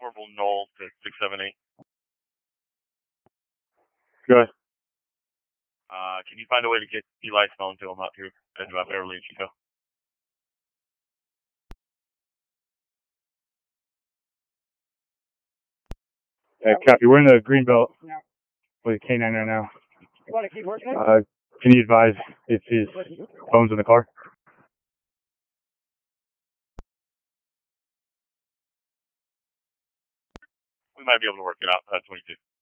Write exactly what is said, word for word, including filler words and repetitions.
Corporal Knoll to six seven eight. Good. Uh, can you find a way to get Eli Smellin to him out here at uh, Beverly and Chico? Hey, copy. We're in the Greenbelt with a K nine right now. You want to keep working it? Uh, can you advise if his phone's in the car? We might be able to work it out. Uh, twenty-two.